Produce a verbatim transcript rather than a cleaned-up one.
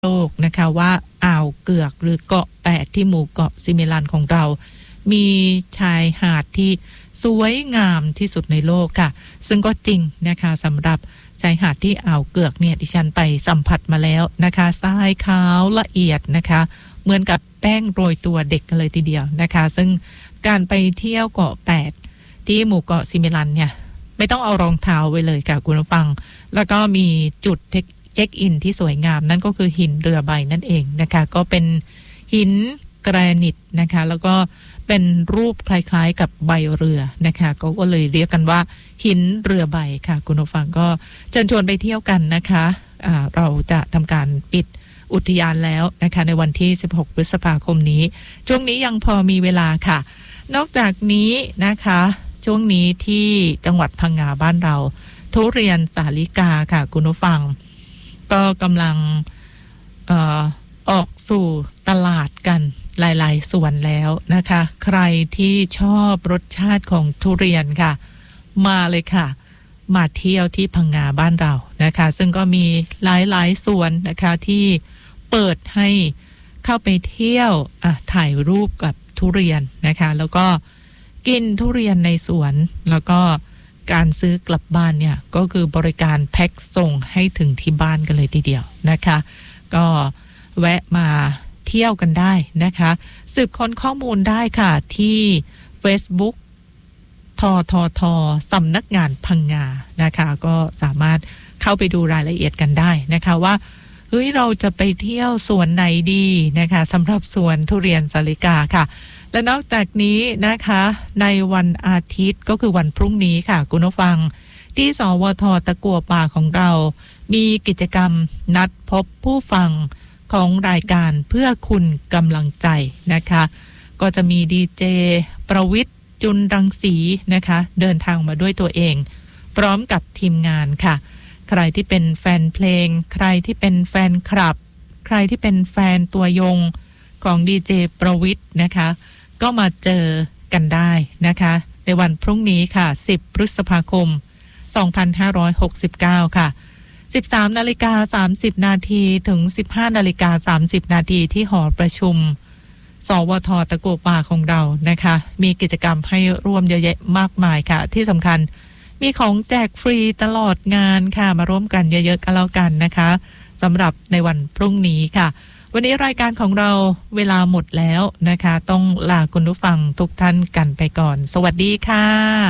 โลกนะคะว่าอ่าวเกือกหรือเกาะแปดที่หมู่เกาะซิมิลันของเรามีชายหาดที่สวยงามที่สุดในโลกค่ะซึ่งก็จริงนะคะสำหรับชายหาดที่อ่าวเกือกเนี่ยดิฉันไปสัมผัสมาแล้วนะคะทรายขาวละเอียดนะคะเหมือนกับแป้งโรยตัวเด็กกันเลยทีเดียวนะคะซึ่งการไปเที่ยวเกาะแปดที่หมู่เกาะซิมิลันเนี่ยไม่ต้องเอารองเท้าไว้เลยค่ะคุณผู้ฟังแล้วก็มีจุดเช็คอินที่สวยงามนั่นก็คือหินเรือใบนั่นเองนะคะก็เป็นหินแกรนิตนะคะแล้วก็เป็นรูปคล้ายๆกับใบเรือนะคะก็เลยเรียกกันว่าหินเรือใบค่ะคุณผู้ฟังก็เชิญชวนไปเที่ยวกันนะคะะเราจะทำการปิดอุทยานแล้วนะคะในวันที่สิบหกพฤษภาคมนี้ช่วงนี้ยังพอมีเวลาค่ะนอกจากนี้นะคะช่วงนี้ที่จังหวัดพังงาบ้านเราทุเรียนสาลิกาค่ะคุณผู้ฟังก็กำลังเอ่อออกสู่ตลาดกันหลายๆส่วนแล้วนะคะใครที่ชอบรสชาติของทุเรียนค่ะมาเลยค่ะมาเที่ยวที่พังงาบ้านเรานะคะซึ่งก็มีหลายๆส่วนนะคะที่เปิดให้เข้าไปเที่ยวอ่ะถ่ายรูปกับทุเรียนนะคะแล้วก็กินทุเรียนในสวนแล้วก็การซื้อกลับบ้านเนี่ยก็คือบริการแพ็คส่งให้ถึงที่บ้านกันเลยทีเดียวนะคะก็แวะมาเที่ยวกันได้นะคะสืบค้นข้อมูลได้ค่ะที่ Facebook ทททสำนักงานพังงานะคะก็สามารถเข้าไปดูรายละเอียดกันได้นะคะว่าเฮ้ยเราจะไปเที่ยวสวนไหนดีนะคะสำหรับสวนทุเรียนสาลิกาค่ะและนอกจากนี้นะคะในวันอาทิตย์ก็คือวันพรุ่งนี้ค่ะคุณผู้ฟังที่สวทตะกั่วป่าของเรามีกิจกรรมนัดพบผู้ฟังของรายการเพื่อคุณกำลังใจนะคะก็จะมีดีเจประวิทย์จุลรังสีนะคะเดินทางมาด้วยตัวเองพร้อมกับทีมงานค่ะใครที่เป็นแฟนเพลงใครที่เป็นแฟนคลับใครที่เป็นแฟนตัวยงของดีเจประวิทย์นะคะก็มาเจอกันได้นะคะในวันพรุ่งนี้ค่ะสิบพฤษภาคมสองพันห้าร้อยหกสิบเก้าค่ะสิบสามนาฬิกาสามสิบนาทีถึงสิบห้านาฬิกาสามสิบนาทีที่หอประชุมสวทตะกั่วป่าของเรานะคะมีกิจกรรมให้ร่วมเยอะแยะมากมายค่ะที่สำคัญมีของแจกฟรีตลอดงานค่ะมาร่วมกันเยอะๆกันแล้วกันนะคะสำหรับในวันพรุ่งนี้ค่ะวันนี้รายการของเราเวลาหมดแล้วนะคะต้องลาคุณผู้ฟังทุกท่านกันไปก่อนสวัสดีค่ะ